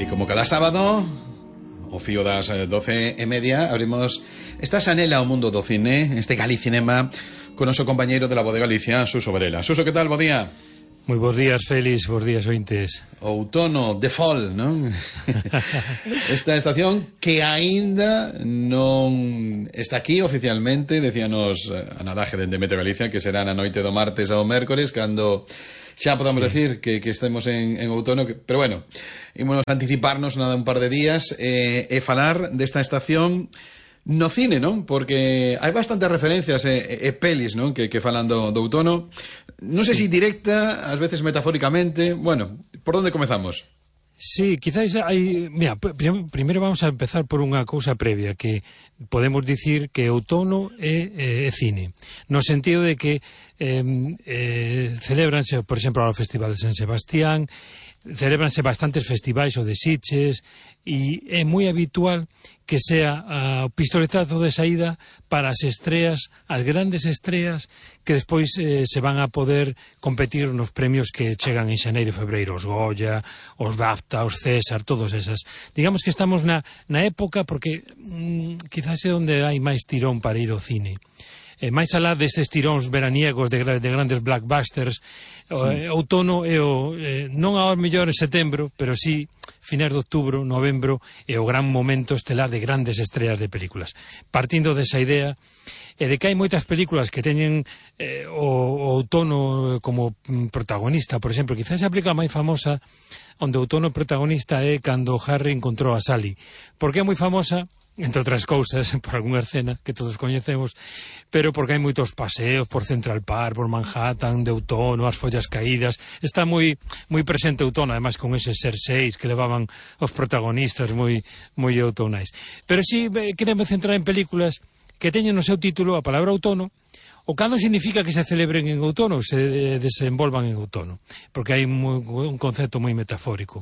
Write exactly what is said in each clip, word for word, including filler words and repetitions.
E como cada sábado, o fío das doce e media, abrimos esta xanela ao mundo do cine, este Galicinema, con noso compañeiro de la Voz de Galicia, Suso Varela. Suso, que tal? Bo día. Moi bons días, Félix, bons días, ointes. Outono, de fall, non? Esta estación que aínda non está aquí oficialmente, decíanos a nadaje dende Meteo Galicia, que será na noite do martes ao mércores, cando xa podamos sí. decir que, que estemos en, en outono, que, pero bueno, ímonos anticiparnos nada un par de días e, e falar desta estación no cine, non? Porque hai bastantes referencias e, e pelis, non? Que, que falan do, do outono. Non sei sí. se directa, ás veces metafóricamente. Bueno, por onde comezamos? Sí, quizás hai... Mira, pr primeiro vamos a empezar por unha cousa previa, que podemos dicir que outono é, é, é cine, no sentido de que eh, eh, celebranse, por exemplo, o Festival de San Sebastián, celebranse bastantes festivais o de Sitges, e é moi habitual que sea o uh, pistoletazo de saída para as estreas, as grandes estreas que despois eh, se van a poder competir nos premios que chegan en xaneiro e febreiro, os Goya, os BAFTA, os César, todos esas. Digamos que estamos na, na época porque mm, quizás é onde hai máis tirón para ir ao cine. Eh, máis alá destes tiróns veraniegos de, de grandes blockbusters, o, eh, outono é o, eh, non ao mellor en setembro, pero sí finais de outubro, novembro, é o gran momento estelar de grandes estreas de películas. Partindo desa idea, e de que hai moitas películas que teñen eh, o, o outono como protagonista, por exemplo, quizás a película máis famosa onde o outono protagonista é cando Harry encontrou a Sally, porque é moi famosa, entre outras cousas, por algunha escena que todos coñecemos, pero porque hai moitos paseos por Central Park, por Manhattan, de outono, as follas caídas, está moi moi presente outono, además con eses xerseis que levaban os protagonistas moi moi outonais. Pero si sí, queremos centrar en películas que teñen no seu título a palabra outono, o que non significa que se celebren en outono, se desenvolvan en outono, porque hai un concepto moi metafórico.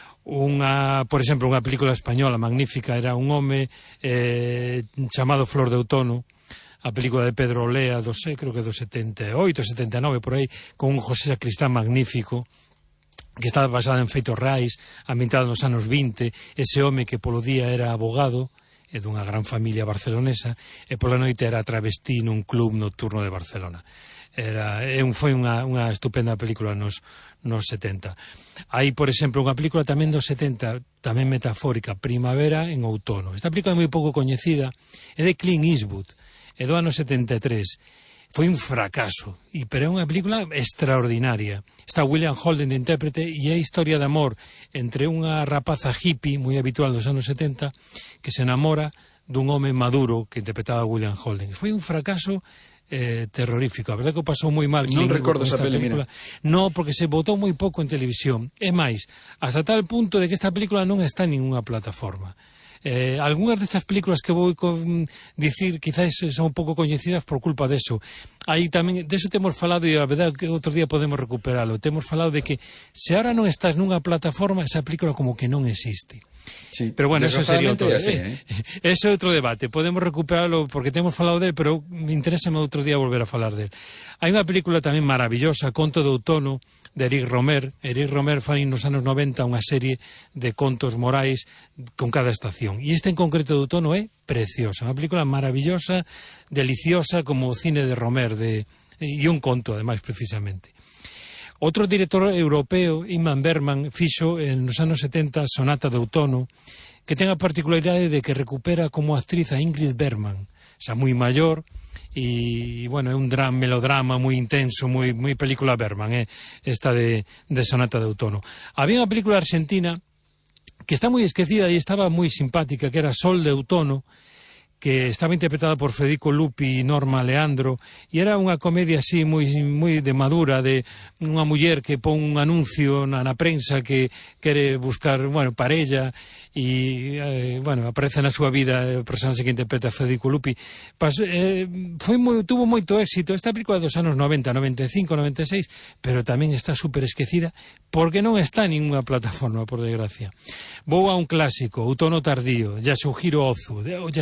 Unha, por exemplo, unha película española magnífica era Un home eh, chamado Flor de Outono, a película de Pedro Olea, do, sei, creo que do setenta e oito, setenta e nove, por aí, con un José Sacristán magnífico, que estaba basada en feitos reais, ambientada nos anos vinte, ese home que polo día era abogado, e dunha gran familia barcelonesa, e pola noite era travesti nun club nocturno de Barcelona. Era, un, foi unha, unha estupenda película nos, nos setenta. Hai, por exemplo, unha película tamén dos setenta, tamén metafórica, Primavera en outono. Esta película é moi pouco coñecida, é de Clint Eastwood, é do ano setenta e tres. Foi un fracaso, e, pero é unha película extraordinaria. Está William Holden de intérprete e é a historia de amor entre unha rapaza hippie moi habitual dos anos setenta que se enamora dun home maduro que interpretaba William Holden. Foi un fracaso eh, terrorífico. A verdade que o pasou moi mal. Non recordo esa peli, mira. No, porque se botou moi pouco en televisión. É máis, hasta tal punto de que esta película non está en ninguna plataforma. Eh, algunhas destas películas que vou con, dicir quizás son un pouco coñecidas por culpa deso. Aí tamén, deso temos falado e a verdade que outro día podemos recuperalo. Temos falado de que se ahora non estás nunha plataforma, esa película como que non existe. Sí, pero bueno, eso sería outro, así, eh? Ese é outro debate. Podemos recuperarlo porque temos falado dele, pero me interesa outro día volver a falar dele. Hai unha película tamén maravillosa, Conto de Outono, de Eric Romer. Eric Romer fai nos anos noventa unha serie de contos morais con cada estación. E este en concreto de outono é preciosa. Unha película maravillosa, deliciosa, como o cine de Romer, de, e un conto, ademais, precisamente. Outro director europeo, Ingmar Bergman, fixo en nos anos setenta Sonata de Outono, que ten a particularidade de que recupera como actriz a Ingrid Bergman, xa moi maior, e, bueno, é un drama, melodrama moi intenso, moi, moi película Bergman, eh, esta de, de Sonata de Outono. Había unha película argentina que está moi esquecida e estaba moi simpática, que era Sol de Outono, que estaba interpretada por Federico Lupi e Norma Leandro, e era unha comedia así moi, moi de madura, de unha muller que pon un anuncio na, na prensa que quere buscar, bueno, parella, e, eh, bueno, aparece na súa vida o personaxe que interpreta Federico Lupi. Pas, eh, foi moi, tuvo moito éxito. Esta película dos anos noventa, noventa e cinco, noventa e seis, pero tamén está super esquecida porque non está en ninguna plataforma, por desgracia. Vou a un clásico, Outono tardío, Yasuhiro Ozu. O Yasuhiro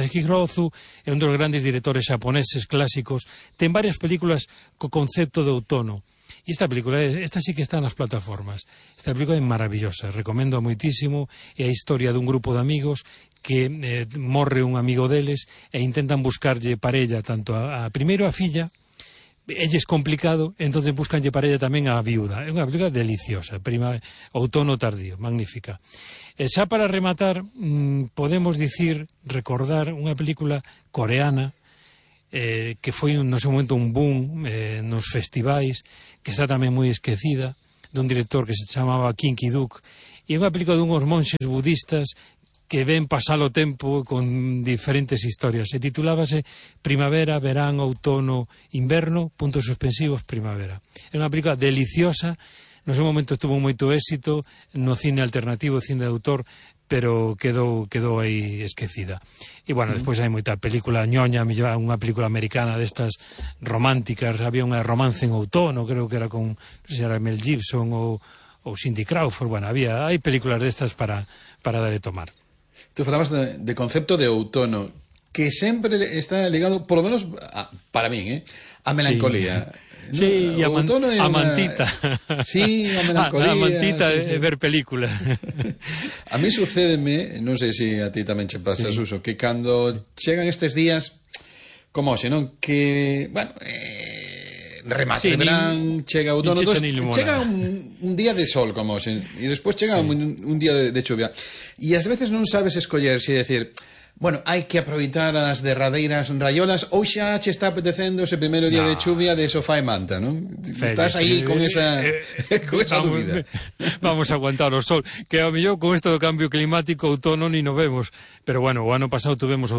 Ozu é un dos grandes directores xaponeses clásicos, ten varias películas co concepto de outono. E esta película, esta sí que está nas plataformas. Esta película é maravillosa, recomendo moitísimo, é a historia dun grupo de amigos que eh, morre un amigo deles e intentan buscarlle parella tanto a, a primeiro a filla. Ella es complicado, entonces buscanlle parella tamén á viuda. É unha película deliciosa, prima, outono tardío, magnífica. E xa para rematar, mmm, podemos dicir, recordar unha película coreana eh, que foi no seu momento un boom eh, nos festivais, que está tamén moi esquecida, dun director que se chamaba Kim Ki-duk, e é unha película dunhos monxes budistas que ven pasar o tempo con diferentes historias. Se titulábase Primavera, Verán, Outono, Inverno, puntos suspensivos, Primavera. É unha película deliciosa, no seu momento tuvo moito éxito no cine alternativo, cine de autor, pero quedou quedou aí esquecida. E, bueno, despois hai moita película ñoña, unha película americana destas románticas, había unha Romance en Outono, creo que era con, non sei se era Mel Gibson ou, ou Cindy Crawford, bueno, había, hai películas destas para, para dar e tomar. Tú falabas de, de concepto de outono que sempre está ligado, por lo menos a, para min, eh, a melancolía. Sí, sí, no, e a, man, a una... mantita. Sí, a melancolía. A, a mantita sí, é sí. ver película. A mí sucédeme, non sei se a ti tamén che pasa, sí. Suso, que cando sí. chegan estes días, como xe, non? Que, bueno, eh, remate sí, de verán, chega outono, chega un, un día de sol, como xe, e despois chega sí. un, un día de, de chuvia. E ás veces non sabes escoller se decir, bueno, hai que aproveitar as derradeiras raiolas ou xa che está apetecendo ese primeiro día no. de chuvia de sofá e manta, non? Feliz, Estás aí con esa, eh, con esa vamos, dúbida. Vamos a aguantar o sol, que ao mellor con isto do cambio climático outono ni nos vemos, pero bueno, o ano pasado tuvemos